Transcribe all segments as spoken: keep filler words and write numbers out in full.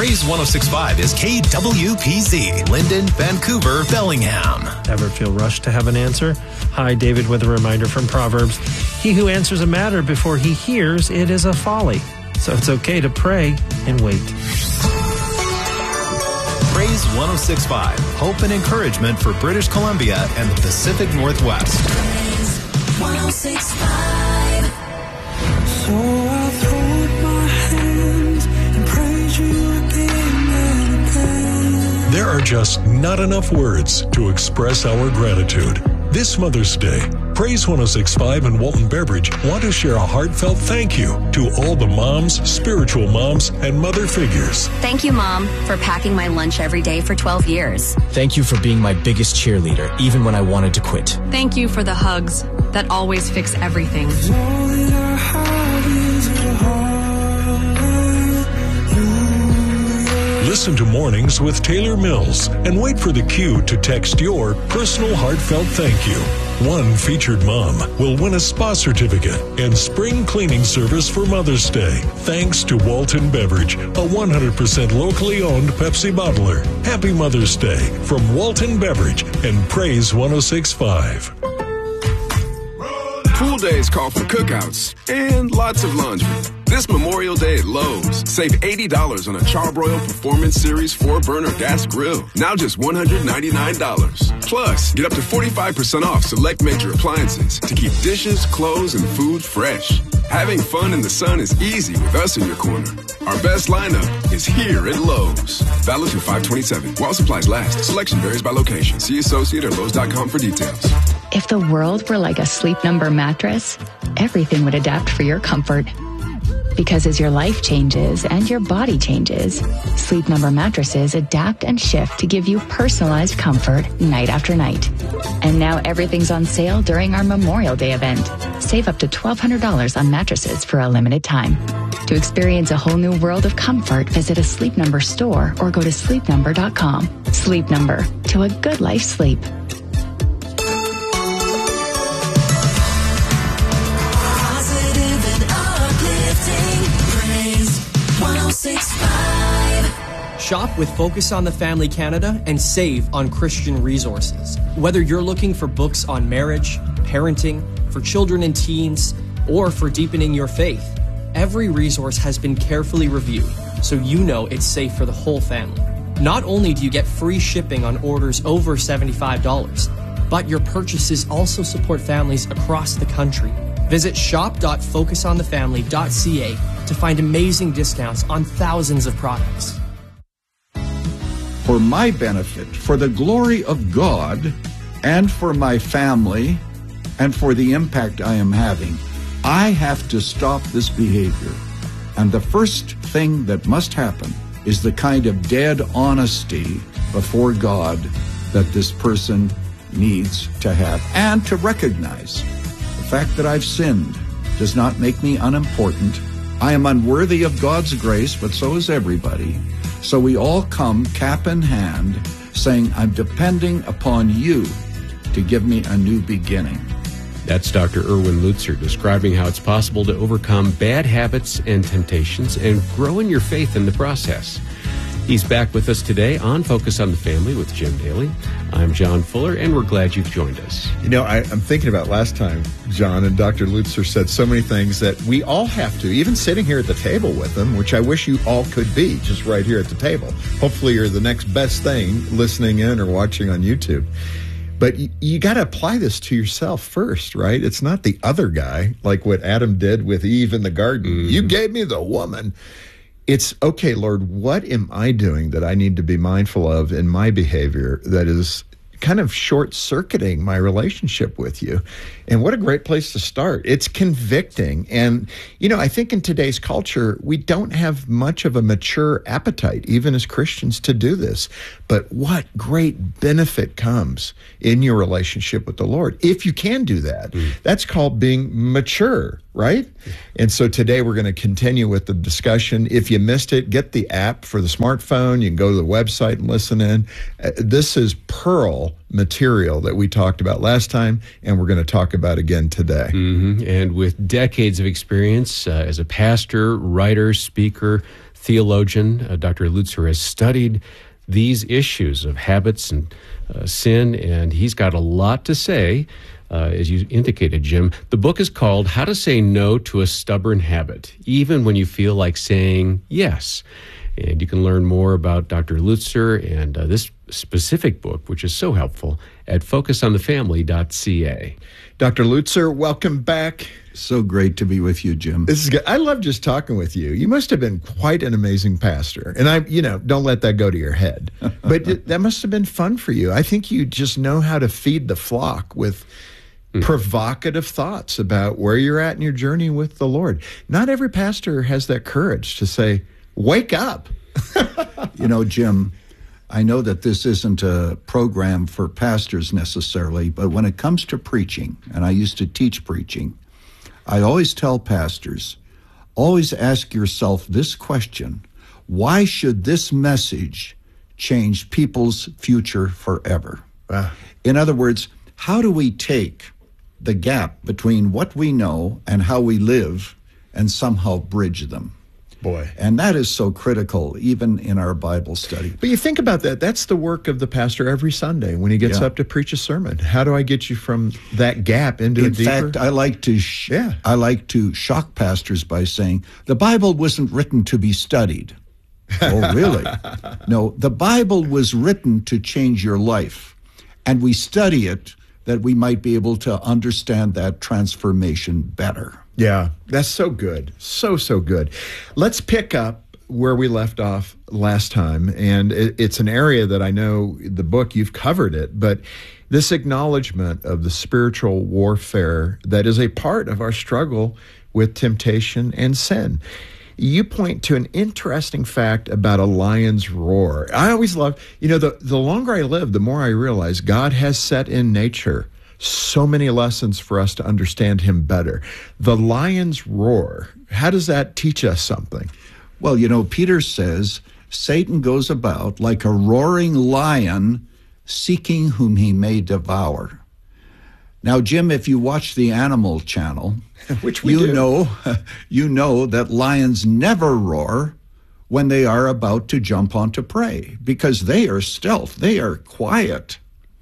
Praise one oh six point five is K W P Z, Linden, Vancouver, Bellingham. Ever feel rushed to have an answer? Hi, David, with a reminder from Proverbs. He who answers a matter before he hears it is a folly. So it's okay to pray and wait. Praise one oh six point five, hope and encouragement for British Columbia and the Pacific Northwest. Praise one oh six point five. So I throw my hands and praise you again and again. There are just not enough words to express our gratitude. This Mother's Day, Praise one oh six point five and Walton Beverage want to share a heartfelt thank you to all the moms, spiritual moms, and mother figures. Thank you, Mom, for packing my lunch every day for twelve years. Thank you for being my biggest cheerleader, even when I wanted to quit. Thank you for the hugs that always fix everything. Listen to Mornings with Taylor Mills and wait for the cue to text your personal heartfelt thank you. One featured mom will win a spa certificate and spring cleaning service for Mother's Day, thanks to Walton Beverage, a one hundred percent locally owned Pepsi bottler. Happy Mother's Day from Walton Beverage and Praise one oh six point five. Pool days call for cookouts and lots of laundry. This Memorial Day at Lowe's, save eighty dollars on a Charbroil Performance Series four burner gas grill. Now just one hundred ninety-nine dollars. Plus, get up to forty-five percent off select major appliances to keep dishes, clothes, and food fresh. Having fun in the sun is easy with us in your corner. Our best lineup is here at Lowe's. Valid through five twenty-seven. While supplies last. Selection varies by location. See associate or Lowe's dot com for details. If the world were like a Sleep Number mattress, everything would adapt for your comfort. Because as your life changes and your body changes, Sleep Number mattresses adapt and shift to give you personalized comfort night after night. And now everything's on sale during our Memorial Day event. Save up to twelve hundred dollars on mattresses for a limited time. To experience a whole new world of comfort, visit a Sleep Number store or go to sleep number dot com. Sleep Number, to a good life sleep. Shop with Focus on the Family Canada and save on Christian resources. Whether you're looking for books on marriage, parenting, for children and teens, or for deepening your faith, every resource has been carefully reviewed so you know it's safe for the whole family. Not only do you get free shipping on orders over seventy-five dollars, but your purchases also support families across the country. Visit shop dot focus on the family dot c a to find amazing discounts on thousands of products. For my benefit, for the glory of God, and for my family, and for the impact I am having, I have to stop this behavior. And the first thing that must happen is the kind of dead honesty before God that this person needs to have, and to recognize the fact that I've sinned does not make me unimportant. I am unworthy of God's grace, but so is everybody. So we all come cap in hand saying, I'm depending upon you to give me a new beginning. That's Doctor Erwin Lutzer describing how it's possible to overcome bad habits and temptations and grow in your faith in the process. He's back with us today on Focus on the Family with Jim Daly. I'm John Fuller, and we're glad you've joined us. You know, I, I'm thinking about last time, John, and Doctor Lutzer said so many things that we all have to, even sitting here at the table with them, which I wish you all could be, just right here at the table. Hopefully you're the next best thing listening in or watching on YouTube. But you, you got to apply this to yourself first, right? It's not the other guy, like what Adam did with Eve in the garden. Mm-hmm. You gave me the woman. It's, okay, Lord, what am I doing that I need to be mindful of in my behavior that is kind of short-circuiting my relationship with you? And what a great place to start. It's convicting. And, you know, I think in today's culture, we don't have much of a mature appetite, even as Christians, to do this. But what great benefit comes in your relationship with the Lord if you can do that. Mm. That's called being mature, right? And so today we're going to continue with the discussion. If you missed it, get the app for the smartphone. You can go to the website and listen in. Uh, this is pearl material that we talked about last time, and we're going to talk about again today. Mm-hmm. And with decades of experience uh, as a pastor, writer, speaker, theologian. Uh, Doctor Lutzer has studied these issues of habits and uh, sin, and he's got a lot to say, uh, as you indicated, Jim. The book is called How to Say No to a Stubborn Habit, even when you feel like saying yes. And you can learn more about Doctor Lutzer and uh, this specific book, which is so helpful, at focus on the family dot c a. Doctor Lutzer, welcome back. So great to be with you, Jim. This is good. I love just talking with you. You must have been quite an amazing pastor. And I, you know, don't let that go to your head. But it, that must have been fun for you. I think you just know how to feed the flock with mm. provocative thoughts about where you're at in your journey with the Lord. Not every pastor has that courage to say, wake up. You know, Jim, I know that this isn't a program for pastors necessarily, but when it comes to preaching, and I used to teach preaching, I always tell pastors, always ask yourself this question: why should this message change people's future forever? Uh. In other words, how do we take the gap between what we know and how we live and somehow bridge them? Boy. And that is so critical, even in our Bible study. But you think about that. That's the work of the pastor every Sunday when he gets yeah. up to preach a sermon. How do I get you from that gap into in a deeper? In fact, I like to sh- yeah. I like to shock pastors by saying, the Bible wasn't written to be studied. Oh, really? No, the Bible was written to change your life. And we study it that we might be able to understand that transformation better. Yeah, that's so good. So, so good. Let's pick up where we left off last time. And it, it's an area that I know the book, you've covered it, but this acknowledgement of the spiritual warfare that is a part of our struggle with temptation and sin. You point to an interesting fact about a lion's roar. I always love, you know, the, the longer I live, the more I realize God has set in nature so many lessons for us to understand him better. The lion's roar, how does that teach us something? Well, you know, Peter says, Satan goes about like a roaring lion seeking whom he may devour. Now, Jim, if you watch the Animal Channel, which we you do. know, you know that lions never roar when they are about to jump onto prey because they are stealth, they are quiet.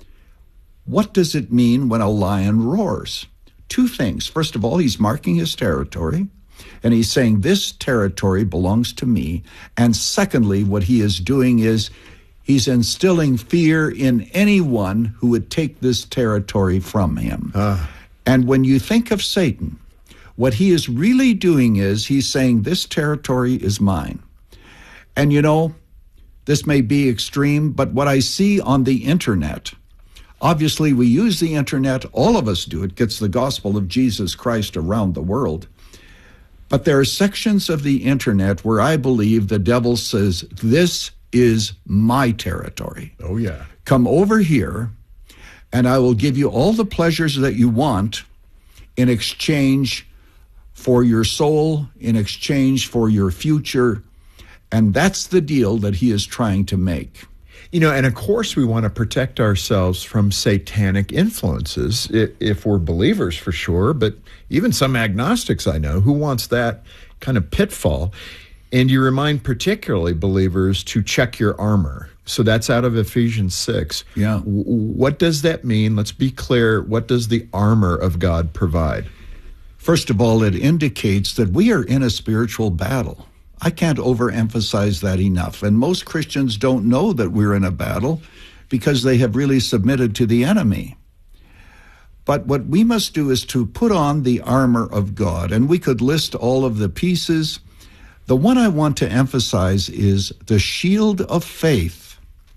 What does it mean when a lion roars? Two things. First of all, he's marking his territory, and he's saying this territory belongs to me. And secondly, what he is doing is he's instilling fear in anyone who would take this territory from him. Uh. And when you think of Satan, what he is really doing is he's saying this territory is mine. And you know, this may be extreme, but what I see on the internet, obviously, we use the internet. All of us do. It gets the gospel of Jesus Christ around the world. But there are sections of the internet where I believe the devil says, this is my territory. Oh, yeah. Come over here, and I will give you all the pleasures that you want in exchange for your soul, in exchange for your future. And that's the deal that he is trying to make. You know, and of course we want to protect ourselves from satanic influences if we're believers for sure, but even some agnostics I know, who wants that kind of pitfall? And you remind particularly believers to check your armor. So that's out of Ephesians six. Yeah. What does that mean? Let's be clear. What does the armor of God provide? First of all, it indicates that we are in a spiritual battle. I can't overemphasize that enough. And most Christians don't know that we're in a battle because they have really submitted to the enemy. But what we must do is to put on the armor of God. And we could list all of the pieces. The one I want to emphasize is the shield of faith,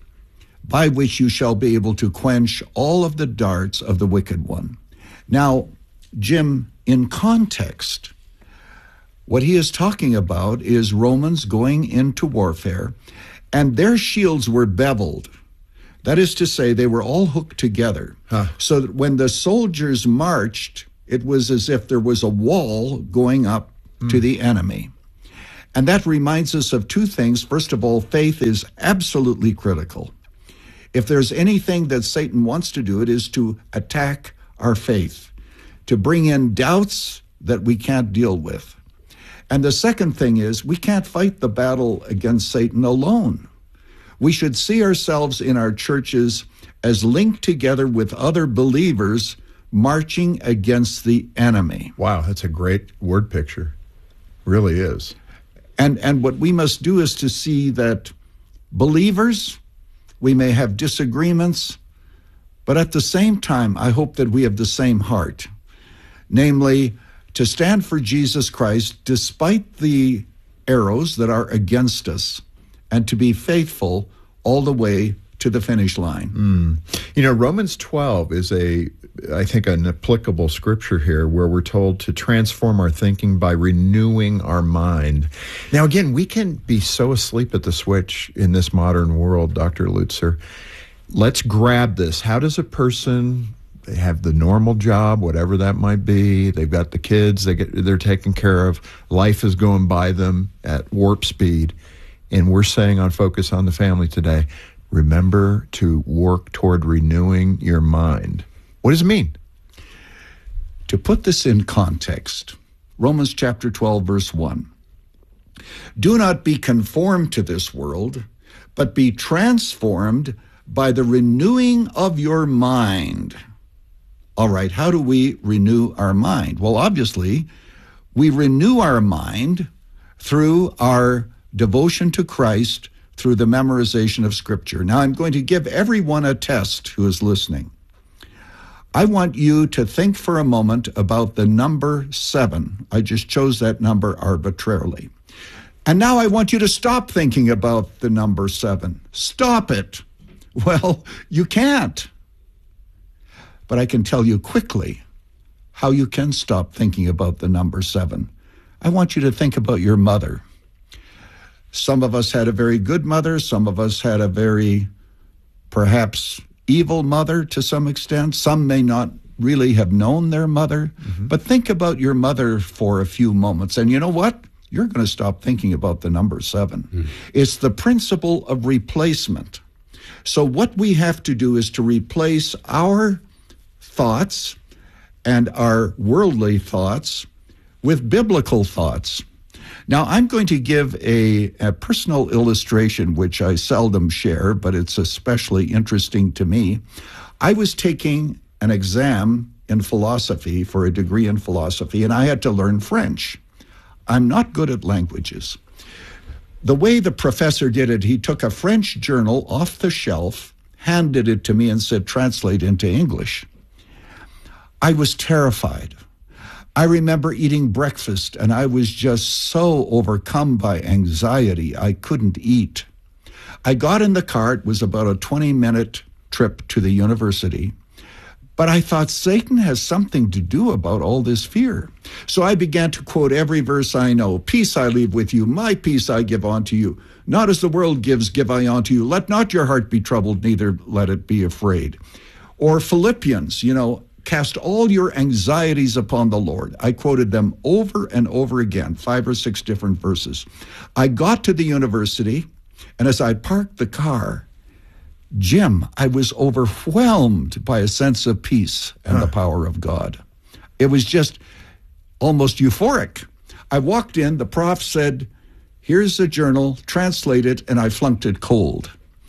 by which you shall be able to quench all of the darts of the wicked one. Now, Jim, in context, what he is talking about is Romans going into warfare, and their shields were beveled. That is to say, they were all hooked together. Huh. So that when the soldiers marched, it was as if there was a wall going up mm. to the enemy. And that reminds us of two things. First of all, faith is absolutely critical. If there's anything that Satan wants to do, it is to attack our faith, to bring in doubts that we can't deal with. And the second thing is, we can't fight the battle against Satan alone. We should see ourselves in our churches as linked together with other believers marching against the enemy. Wow, that's a great word picture. Really is. And and what we must do is to see that believers, we may have disagreements, but at the same time, I hope that we have the same heart, namely to stand for Jesus Christ despite the arrows that are against us, and to be faithful all the way to the finish line. Mm. You know, Romans twelve is a, I think, an applicable scripture here where we're told to transform our thinking by renewing our mind. Now, again, we can be so asleep at the switch in this modern world, Doctor Lutzer. Let's grab this. How does a person, they have the normal job, whatever that might be, they've got the kids, they get, they're taken care of, life is going by them at warp speed, and we're saying on Focus on the Family today, remember to work toward renewing your mind. What does it mean? To put this in context, Romans chapter twelve, verse one. Do not be conformed to this world, but be transformed by the renewing of your mind. All right, how do we renew our mind? Well, obviously, we renew our mind through our devotion to Christ, through the memorization of Scripture. Now, I'm going to give everyone a test who is listening. I want you to think for a moment about the number seven. I just chose that number arbitrarily. And now I want you to stop thinking about the number seven. Stop it. Well, you can't. But I can tell you quickly how you can stop thinking about the number seven. I want you to think about your mother. Some of us had a very good mother. Some of us had a very, perhaps, evil mother to some extent. Some may not really have known their mother. Mm-hmm. But think about your mother for a few moments. And you know what? You're going to stop thinking about the number seven. Mm. It's the principle of replacement. So what we have to do is to replace our thoughts and our worldly thoughts with biblical thoughts. Now, I'm going to give a, a personal illustration, which I seldom share, but it's especially interesting to me. I was taking an exam in philosophy for a degree in philosophy, and I had to learn French. I'm not good at languages. The way the professor did it, he took a French journal off the shelf, handed it to me, and said, translate into English. I was terrified. I remember eating breakfast, and I was just so overcome by anxiety, I couldn't eat. I got in the car. It was about a twenty-minute trip to the university. But I thought Satan has something to do about all this fear. So I began to quote every verse I know. Peace I leave with you, my peace I give unto you. Not as the world gives, give I unto you. Let not your heart be troubled, neither let it be afraid. Or Philippians, you know, cast all your anxieties upon the Lord. I quoted them over and over again, five or six different verses. I got to the university, and as I parked the car, Jim, I was overwhelmed by a sense of peace and huh. the power of God. It was just almost euphoric. I walked in, the prof said, here's the journal, translate it, and I flunked it cold.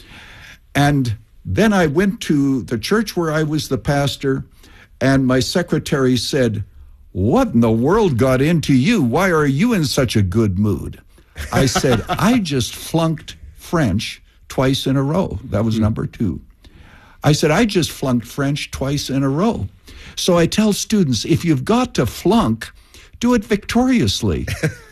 And then I went to the church where I was the pastor, and my secretary said, what in the world got into you? Why are you in such a good mood? I said, I just flunked French twice in a row. That was number two. I said, I just flunked French twice in a row. So I tell students, if you've got to flunk, do it victoriously.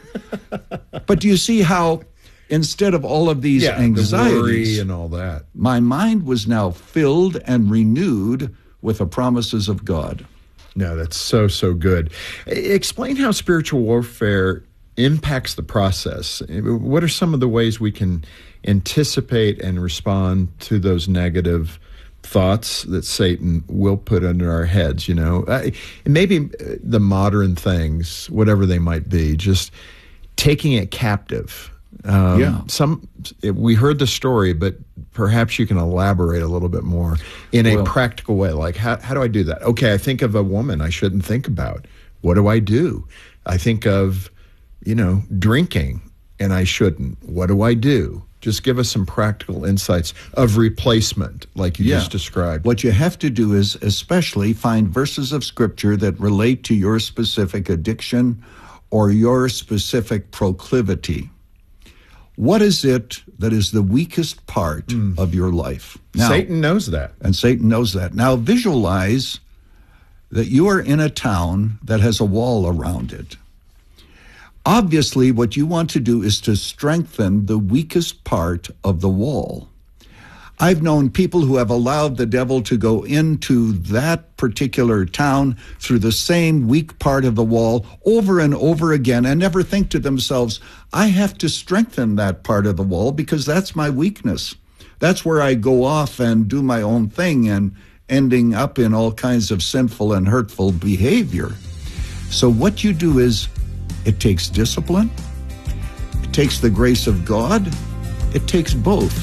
But do you see how instead of all of these yeah, anxieties, the worry and all that, my mind was now filled and renewed with the promises of God. No, that's so, so good. Explain how spiritual warfare impacts the process. What are some of the ways we can anticipate and respond to those negative thoughts that Satan will put under our heads, you know? Uh, maybe the modern things, whatever they might be, just taking it captive. Um, yeah. Some we heard the story, but perhaps you can elaborate a little bit more in a well, practical way. Like, how, how do I do that? Okay, I think of a woman I shouldn't think about. What do I do? I think of you know, drinking and I shouldn't. What do I do? Just give us some practical insights of replacement, like you Yeah. just described. What you have to do is especially find verses of Scripture that relate to your specific addiction or your specific proclivity. What is it that is the weakest part mm. of your life? Now, Satan knows that. And Satan knows that. Now visualize that you are in a town that has a wall around it. Obviously, what you want to do is to strengthen the weakest part of the wall. I've known people who have allowed the devil to go into that particular town through the same weak part of the wall over and over again and never think to themselves, I have to strengthen that part of the wall because that's my weakness. That's where I go off and do my own thing and ending up in all kinds of sinful and hurtful behavior. So what you do is, it takes discipline, it takes the grace of God, it takes both.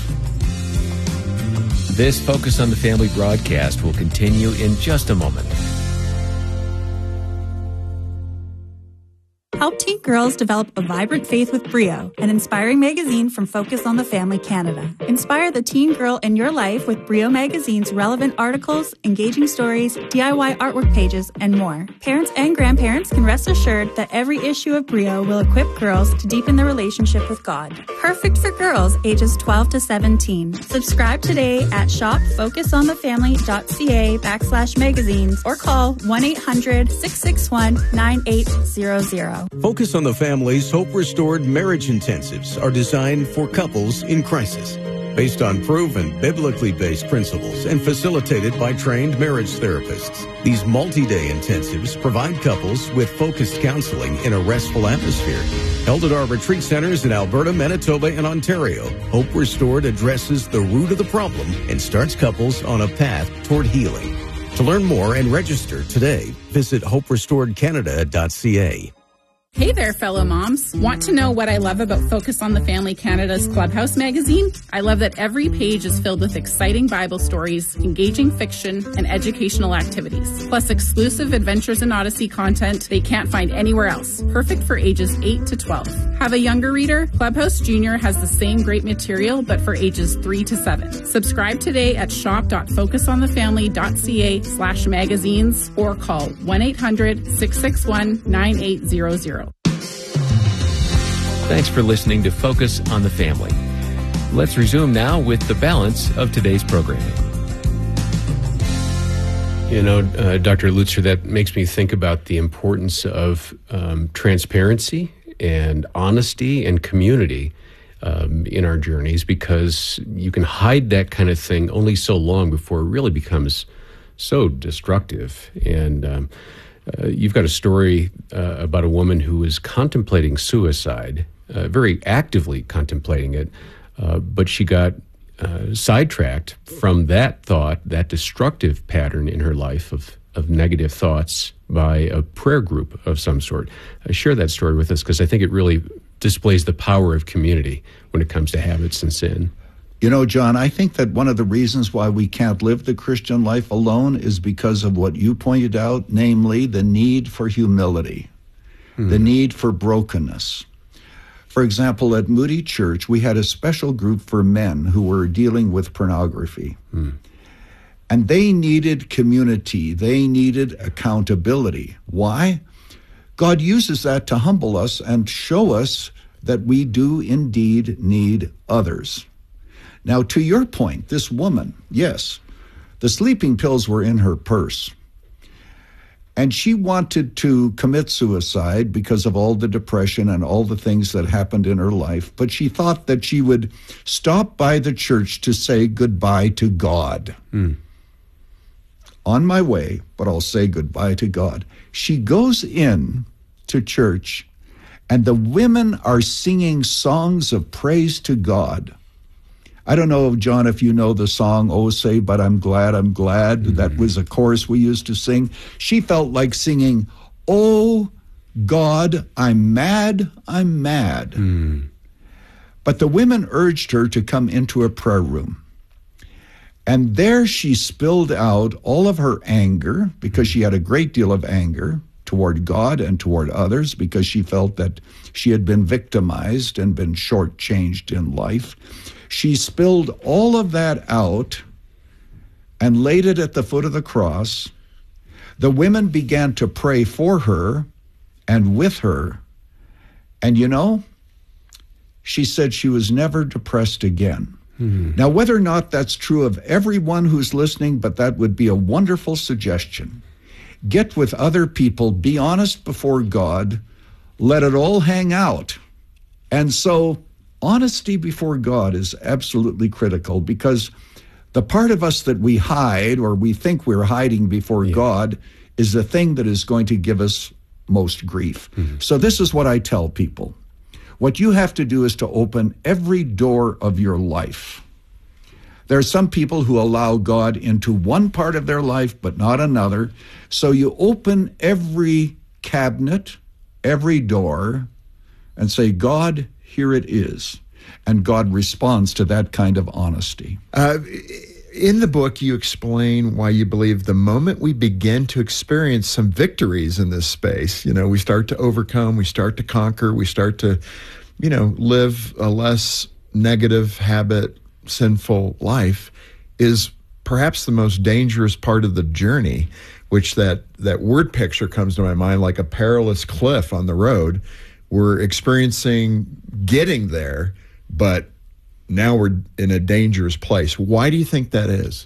This Focus on the Family broadcast will continue in just a moment. Help teen girls develop a vibrant faith with Brio, an inspiring magazine from Focus on the Family Canada. Inspire the teen girl in your life with Brio Magazine's relevant articles, engaging stories, D I Y artwork pages, and more. Parents and grandparents can rest assured that every issue of Brio will equip girls to deepen their relationship with God. Perfect for girls ages twelve to seventeen. Subscribe today at shopfocusonthefamily.ca backslash magazines or call one eight hundred six six one nine eight zero zero. Focus on the Family's Hope Restored Marriage Intensives are designed for couples in crisis, based on proven biblically based principles and facilitated by trained marriage therapists. These multi-day intensives provide couples with focused counseling in a restful atmosphere. Held at our retreat centers in Alberta, Manitoba, and Ontario, Hope Restored addresses the root of the problem and starts couples on a path toward healing. To learn more and register today, visit hope restored canada dot c a. Hey there, fellow moms. Want to know what I love about Focus on the Family Canada's Clubhouse magazine? I love that every page is filled with exciting Bible stories, engaging fiction, and educational activities, plus exclusive Adventures in Odyssey content they can't find anywhere else, perfect for ages eight to twelve. Have a younger reader? Clubhouse Junior has the same great material, but for ages three to seven. Subscribe today at shop.focusonthefamily.ca slash magazines or call one eight hundred six six one nine eight zero zero. Thanks for listening to Focus on the Family. Let's resume now with the balance of today's programming. You know, uh, Doctor Lutzer, that makes me think about the importance of um, transparency and honesty and community um, in our journeys, because you can hide that kind of thing only so long before it really becomes so destructive. And um, uh, you've got a story uh, about a woman who was contemplating suicide, uh, very actively contemplating it, uh, but she got uh, sidetracked from that thought, that destructive pattern in her life of, of negative thoughts, by a prayer group of some sort. Uh, share that story with us, because I think it really displays the power of community when it comes to habits and sin. You know, John, I think that one of the reasons why we can't live the Christian life alone is because of what you pointed out, namely the need for humility, hmm. the need for brokenness. For example, at Moody Church, we had a special group for men who were dealing with pornography. Hmm. And they needed community. They needed accountability. Why? God uses that to humble us and show us that we do indeed need others. Now, to your point, this woman, yes, the sleeping pills were in her purse. And she wanted to commit suicide because of all the depression and all the things that happened in her life. But she thought that she would stop by the church to say goodbye to God. Mm. On my way, but I'll say goodbye to God. She goes in to church, and the women are singing songs of praise to God. I don't know, John, if you know the song, Oh, Say, But I'm Glad, I'm Glad. Mm-hmm. That was a chorus we used to sing. She felt like singing, Oh, God, I'm mad, I'm mad. Mm. But the women urged her to come into a prayer room. And there she spilled out all of her anger, because she had a great deal of anger toward God and toward others because she felt that she had been victimized and been shortchanged in life. She spilled all of that out and laid it at the foot of the cross. The women began to pray for her and with her. And you know, she said she was never depressed again. Mm-hmm. Now, whether or not that's true of everyone who's listening, but that would be a wonderful suggestion. Get with other people, be honest before God, let it all hang out. And so honesty before God is absolutely critical, because the part of us that we hide or we think we're hiding before yeah. God is the thing that is going to give us most grief. Mm-hmm. So this is what I tell people. What you have to do is to open every door of your life. There are some people who allow God into one part of their life, but not another. So you open every cabinet, every door, and say, God, here it is. And God responds to that kind of honesty. Uh, in the book, you explain why you believe the moment we begin to experience some victories in this space, you know, we start to overcome, we start to conquer, we start to, you know, live a less negative habit, sinful life, is perhaps the most dangerous part of the journey, which that, that word picture comes to my mind like a perilous cliff on the road. We're experiencing getting there, but now we're in a dangerous place. Why do you think that is?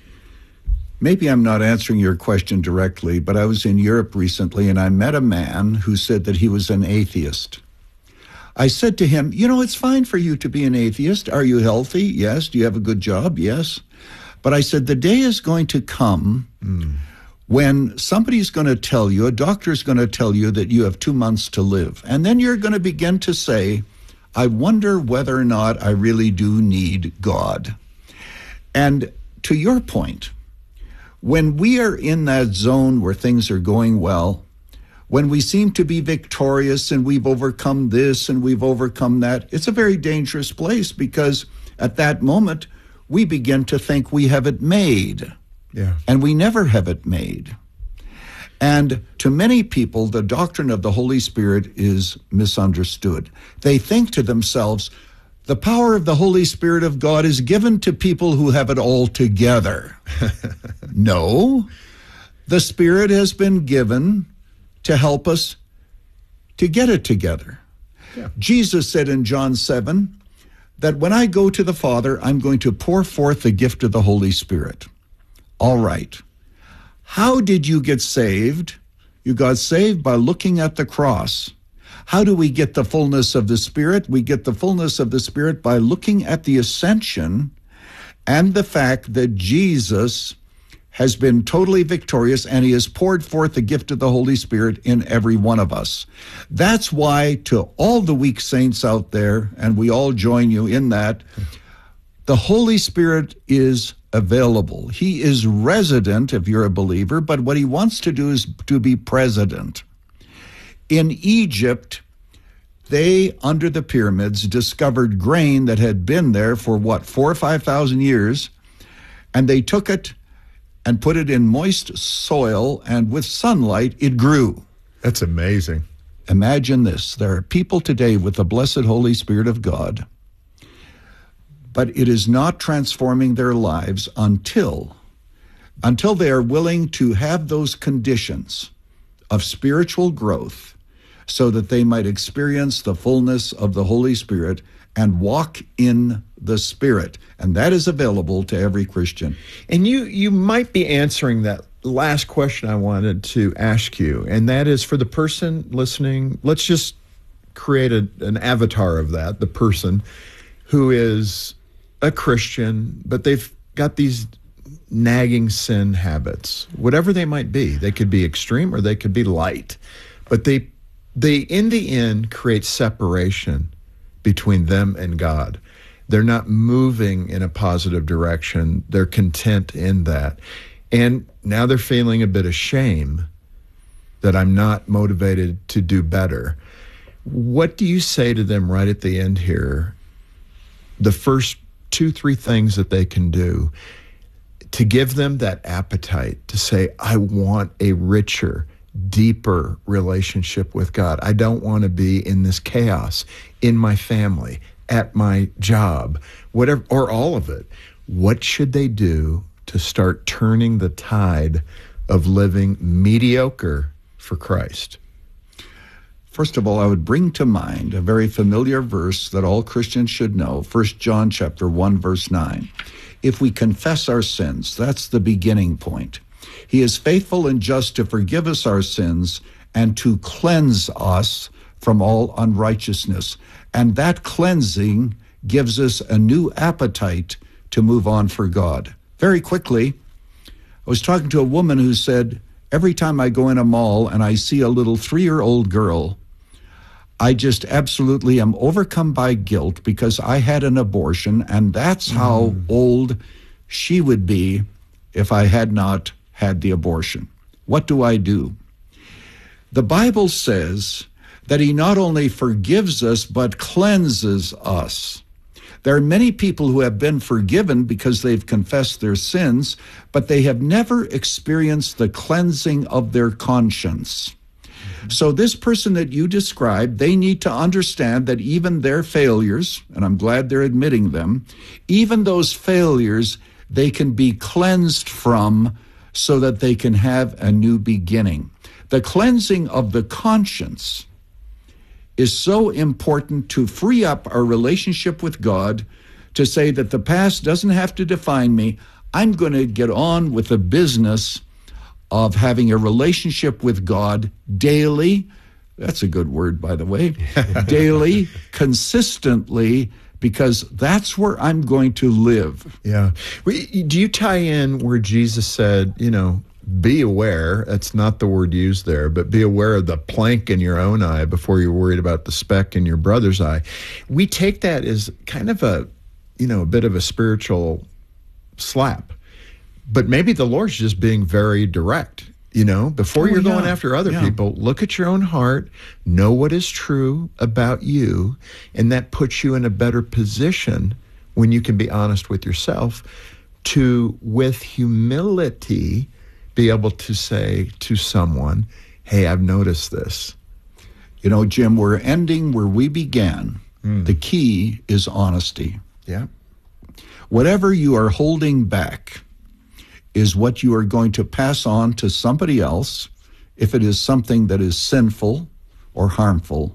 Maybe I'm not answering your question directly, but I was in Europe recently and I met a man who said that he was an atheist. I said to him, you know, it's fine for you to be an atheist. Are you healthy? Yes. Do you have a good job? Yes. But I said, the day is going to come mm. when somebody's going to tell you, a doctor's going to tell you that you have two months to live. And then you're going to begin to say, I wonder whether or not I really do need God. And to your point, when we are in that zone where things are going well, when we seem to be victorious and we've overcome this and we've overcome that, it's a very dangerous place, because at that moment, we begin to think we have it made. Yeah. And we never have it made. And to many people, the doctrine of the Holy Spirit is misunderstood. They think to themselves, the power of the Holy Spirit of God is given to people who have it all together. No, the Spirit has been given to help us to get it together. Yeah. Jesus said in John seven that when I go to the Father, I'm going to pour forth the gift of the Holy Spirit. All right. How did you get saved? You got saved by looking at the cross. How do we get the fullness of the Spirit? We get the fullness of the Spirit by looking at the ascension and the fact that Jesus has been totally victorious and he has poured forth the gift of the Holy Spirit in every one of us. That's why to all the weak saints out there, and we all join you in that, the Holy Spirit is available. He is resident if you're a believer, but what he wants to do is to be president. In Egypt, they, under the pyramids, discovered grain that had been there for, what, four or five thousand years, and they took it and put it in moist soil, and with sunlight, it grew. That's amazing. Imagine this. There are people today with the blessed Holy Spirit of God, but it is not transforming their lives until, until they are willing to have those conditions of spiritual growth so that they might experience the fullness of the Holy Spirit and walk in the Spirit. And that is available to every Christian. And you, you might be answering that last question I wanted to ask you, and that is for the person listening. Let's just create a, an avatar of that, the person who is a Christian, but they've got these nagging sin habits, whatever they might be. They could be extreme or they could be light, but they, they in the end create separation between them and God. They're not moving in a positive direction. They're content in that. And now they're feeling a bit of shame that I'm not motivated to do better. What do you say to them right at the end here? The first two, three things that they can do to give them that appetite to say, I want a richer, deeper relationship with God. I don't want to be in this chaos in my family, at my job, whatever, or all of it. What should they do to start turning the tide of living mediocre for Christ? First of all, I would bring to mind a very familiar verse that all Christians should know, First John chapter one, verse nine. If we confess our sins, that's the beginning point. He is faithful and just to forgive us our sins and to cleanse us from all unrighteousness. And that cleansing gives us a new appetite to move on for God. Very quickly, I was talking to a woman who said, every time I go in a mall and I see a little three-year-old girl, I just absolutely am overcome by guilt because I had an abortion, and that's how mm. old she would be if I had not had the abortion. What do I do? The Bible says that he not only forgives us, but cleanses us. There are many people who have been forgiven because they've confessed their sins, but they have never experienced the cleansing of their conscience. So this person that you described, they need to understand that even their failures, and I'm glad they're admitting them, even those failures, they can be cleansed from so that they can have a new beginning. The cleansing of the conscience is so important to free up our relationship with God, to say that the past doesn't have to define me. I'm going to get on with the business of having a relationship with God daily. That's a good word, by the way. Daily, consistently, because that's where I'm going to live. Yeah. Do you tie in where Jesus said, you know, be aware, that's not the word used there, but be aware of the plank in your own eye before you're worried about the speck in your brother's eye. We take that as kind of a, you know, a bit of a spiritual slap. But maybe the Lord's just being very direct, you know, before oh, you're yeah. going after other yeah. people, look at your own heart, know what is true about you, and that puts you in a better position when you can be honest with yourself to, with humility, be able to say to someone, hey, I've noticed this. You know, Jim, we're ending where we began. Mm. The key is honesty. Yeah. Whatever you are holding back is what you are going to pass on to somebody else if it is something that is sinful or harmful.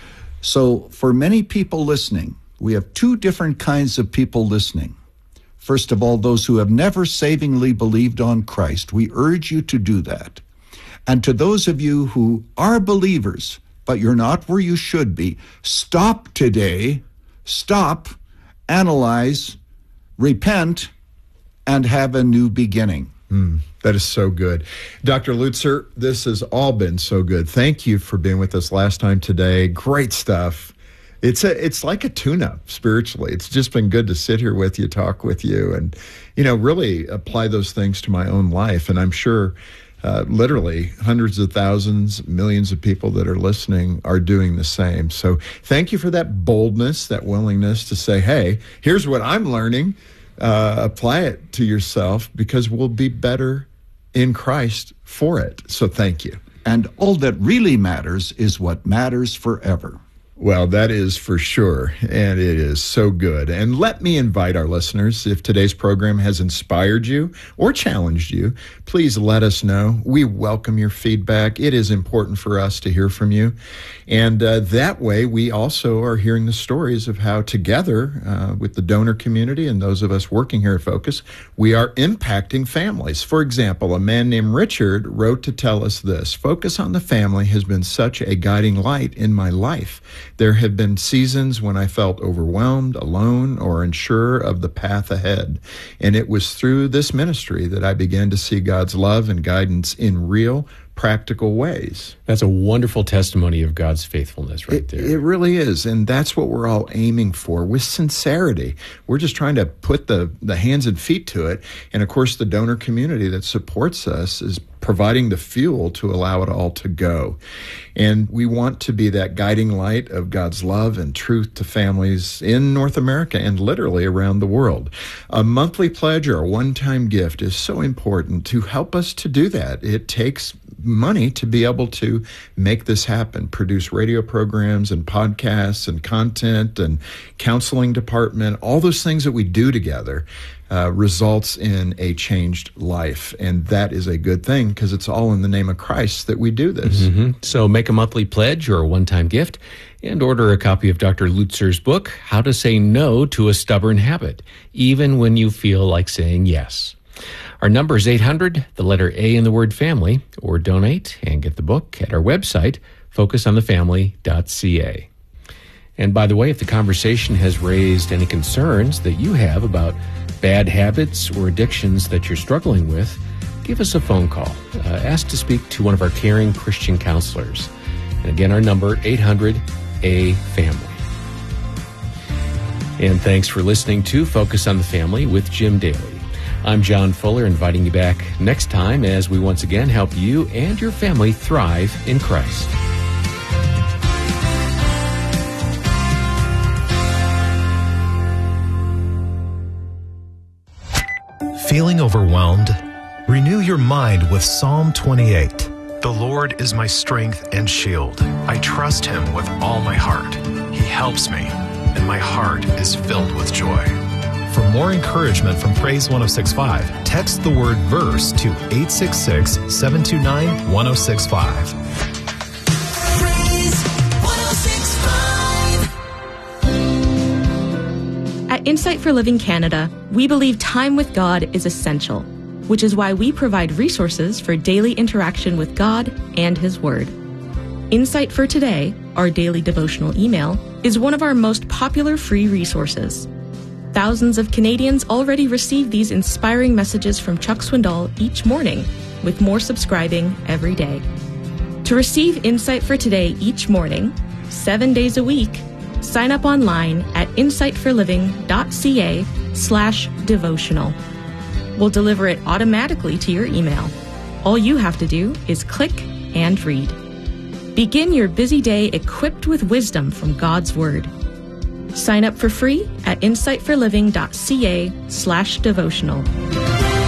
So for many people listening, we have two different kinds of people listening. First of all, those who have never savingly believed on Christ, we urge you to do that. And to those of you who are believers, but you're not where you should be, stop today, stop, analyze, repent, and have a new beginning. Mm, that is so good. Doctor Lutzer, this has all been so good. Thank you for being with us last time today. Great stuff. It's a, it's like a tune-up spiritually. It's just been good to sit here with you, talk with you, and, you know, really apply those things to my own life. And I'm sure uh, literally hundreds of thousands, millions of people that are listening are doing the same. So thank you for that boldness, that willingness to say, hey, here's what I'm learning. Uh, apply it to yourself, because we'll be better in Christ for it. So thank you. And all that really matters is what matters forever. Well, that is for sure, and it is so good. And let me invite our listeners, if today's program has inspired you or challenged you, please let us know. We welcome your feedback. It is important for us to hear from you. And uh, that way, we also are hearing the stories of how together uh, with the donor community and those of us working here at Focus, we are impacting families. For example, a man named Richard wrote to tell us this: Focus on the Family has been such a guiding light in my life. There have been seasons when I felt overwhelmed, alone, or unsure of the path ahead. And it was through this ministry that I began to see God's love and guidance in real, practical ways. That's a wonderful testimony of God's faithfulness right it, there. It really is. And that's what we're all aiming for with sincerity. We're just trying to put the, the hands and feet to it. And of course, the donor community that supports us is providing the fuel to allow it all to go. And we want to be that guiding light of God's love and truth to families in North America and literally around the world. A monthly pledge or a one-time gift is so important to help us to do that. It takes money to be able to make this happen, produce radio programs and podcasts and content and counseling department, all those things that we do together. Uh, results in a changed life. And that is a good thing because it's all in the name of Christ that we do this. Mm-hmm. So make a monthly pledge or a one-time gift and order a copy of Doctor Lutzer's book, How to Say No to a Stubborn Habit, even when you feel like saying yes. Our number is eight hundred, the letter A in the word family, or donate and get the book at our website, focus on the family dot c a. And by the way, if the conversation has raised any concerns that you have about bad habits or addictions that you're struggling with, give us a phone call. Uh, ask to speak to one of our caring Christian counselors. And again, our number, eight hundred A family. And thanks for listening to Focus on the Family with Jim Daly. I'm John Fuller, inviting you back next time as we once again help you and your family thrive in Christ. Feeling overwhelmed? Renew your mind with Psalm twenty-eight. The Lord is my strength and shield. I trust him with all my heart. He helps me, and my heart is filled with joy. For more encouragement from Praise one oh six point five, text the word verse to eight six six, seven two nine, one oh six five. At Insight for Living Canada, we believe time with God is essential, which is why we provide resources for daily interaction with God and His Word. Insight for Today, our daily devotional email, is one of our most popular free resources. Thousands of Canadians already receive these inspiring messages from Chuck Swindoll each morning, with more subscribing every day. To receive Insight for Today each morning, seven days a week, sign up online at insight for living dot c a slash devotional. We'll deliver it automatically to your email. All you have to do is click and read. Begin your busy day equipped with wisdom from God's Word. Sign up for free at insight for living dot c a slash devotional.